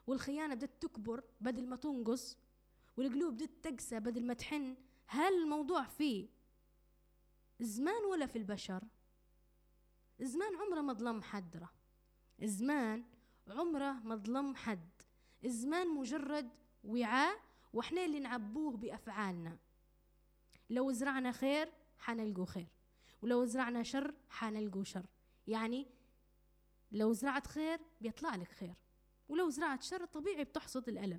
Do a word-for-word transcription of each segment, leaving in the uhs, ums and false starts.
والخيانة بدت تكبر بدل ما تنقص، والقلوب بدت تقسى بدل ما تحن. هل الموضوع فيه زمان ولا في البشر؟ الزمان عمره ما ظلم حد، الزمان عمره ما ظلم حد. الزمان مجرد وعاء، واحنا اللي نعبوه بأفعالنا. لو زرعنا خير حنلقوا خير، ولو زرعنا شر حنلقوا شر. يعني لو زرعت خير بيطلع لك خير، ولو زرعت شر طبيعي بتحصد الألم.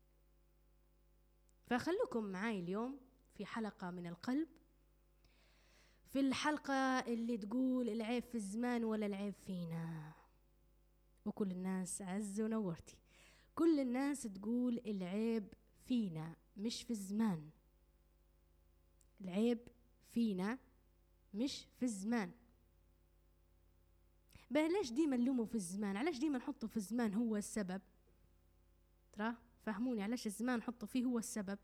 فخلوكم معاي اليوم في حلقة من القلب، في الحلقة اللي تقول العيب في الزمان ولا العيب فينا. وكل الناس عز ونورتي، كل الناس تقول العيب فينا مش في الزمان. العيب فينا مش في الزمان. بلاش ديما نلومه في الزمان، علاش ديما نحطه في الزمان هو السبب؟ ترى فهموني، علاش الزمان نحطه فيه هو السبب؟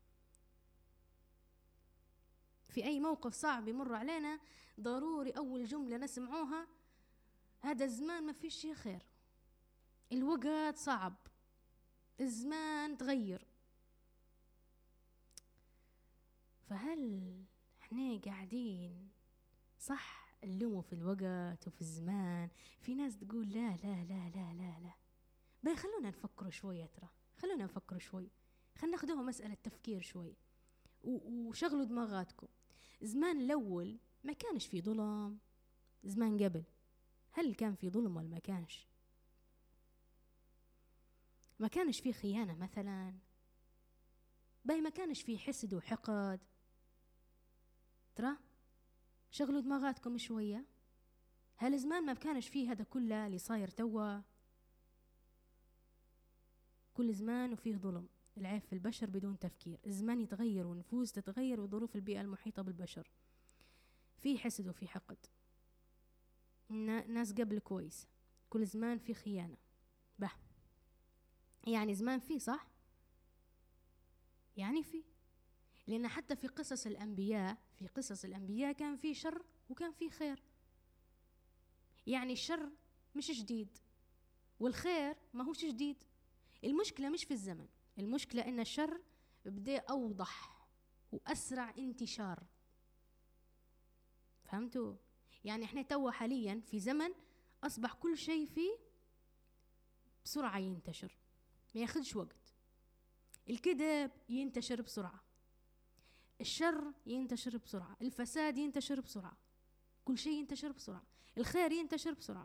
في أي موقف صعب يمر علينا ضروري أول جملة نسمعوها هذا الزمان ما فيش شيء خير، الوقت صعب، الزمان تغير. فهل احنا قاعدين صح نلوموا في الوقت وفي الزمان؟ في ناس تقول لا لا لا لا لا لا. بقى خلونا نفكر شوية، ترى خلونا نفكر شوي، خلنا ناخدوها مسألة تفكير شوي وشغلوا دماغاتكم. زمان الأول ما كانش في ظلم، زمان قبل هل كان في ظلم ولا ما كانش؟ ما كانش في خيانة مثلا، باي ما كانش في حسد وحقد. ترى شغلوا دماغاتكم شوية. هل زمان ما كانش فيه هذا كله اللي صاير توا؟ كل زمان وفيه ظلم، العيب في البشر بدون تفكير. الزمان يتغير ونفوس تتغير وظروف البيئة المحيطة بالبشر. في حسد وفي حقد، ناس قبل كويس. كل زمان في خيانة. به يعني زمان في صح؟ يعني في، لأن حتى في قصص الأنبياء في قصص الأنبياء كان في شر وكان في خير. يعني الشر مش جديد والخير ما هوش جديد. المشكلة مش في الزمن، المشكلة إن الشر بدأ أوضح وأسرع انتشار. فهمتوا؟ يعني إحنا توا حاليا في زمن أصبح كل شيء فيه بسرعة ينتشر، ما ياخدش وقت. الكذب ينتشر بسرعة، الشر ينتشر بسرعة، الفساد ينتشر بسرعة، كل شيء ينتشر بسرعة، الخير ينتشر بسرعة.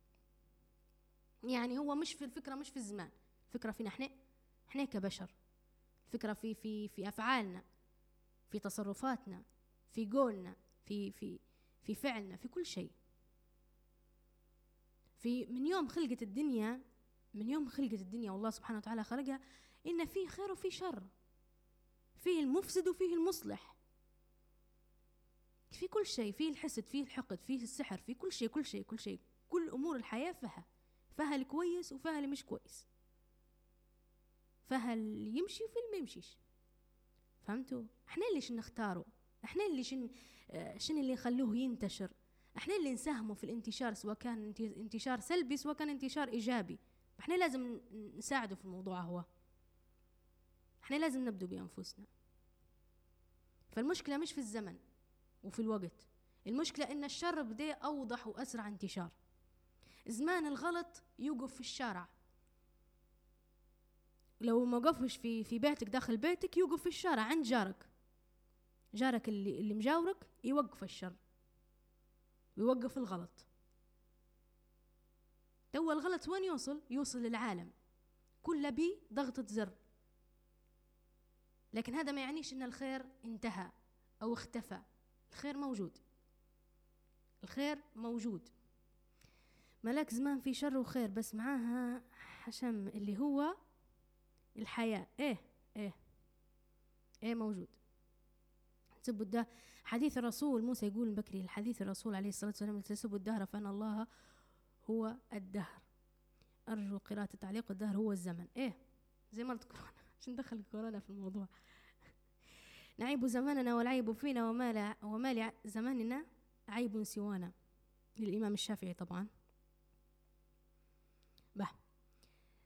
يعني هو مش في الفكرة، مش في الزمان، الفكرة فينا احنا احنا كبشر. الفكرة في في في أفعالنا، في تصرفاتنا، في قولنا، في في في فعلنا، في كل شيء. في من يوم خلقت الدنيا من يوم خلقت الدنيا والله سبحانه وتعالى خلقها إن فيه خير وفيه شر، فيه المفسد وفيه المصلح، في كل شيء، فيه الحسد، فيه الحقد، فيه السحر، في كل شيء كل شيء كل شيء كل أمور الحياة فيها فيها الكويس وفيها اللي مش كويس، فيها اللي يمشي وفي اللي ما يمشيش. فهمتوا؟ احنا اللي شن نختاره، احنا اللي شن اه شن اللي نخلوه ينتشر، احنا اللي نساهموا في الانتشار، سواء كان انتشار سلبي سواء كان انتشار إيجابي. احنا لازم نساعده في الموضوع، هو احنا لازم نبدو بأنفسنا. فالمشكلة مش في الزمن وفي الوقت، المشكلة إن الشر بدأ أوضح وأسرع انتشار. زمان الغلط يوقف في الشارع، لو ما وقفش في في بيتك داخل بيتك يوقف في الشارع عند جارك، جارك اللي اللي مجاورك يوقف الشر ويوقف الغلط. تو الغلط وين يوصل؟ يوصل للعالم كله بيه ضغطة زر. لكن هذا ما يعنيش إن الخير انتهى أو اختفى. الخير موجود، الخير موجود. ملاك زمان في شر وخير، بس معاها حشم اللي هو الحياة. ايه ايه ايه موجود. تسبوا الدهر، حديث الرسول موسى يقول بكري الحديث الرسول عليه الصلاة والسلام تسبوا الدهر فأن الله هو الدهر. أرجو قراءة التعليق. الدهر هو الزمن. ايه زي مرض كورونا، عشان دخل كورونا في الموضوع. نعيب زماننا والعيب فينا، وما لا وما لزماننا عيب سوانا، للإمام الشافعي طبعا.